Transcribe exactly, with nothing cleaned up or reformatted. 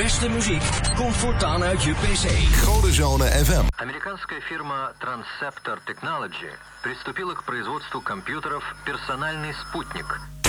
beste muziek komt voortaan uit je пэ цэ. Godezone эф эм. Американская фирма Transceptor Technology приступила к производству компьютеров «Персональный спутник»,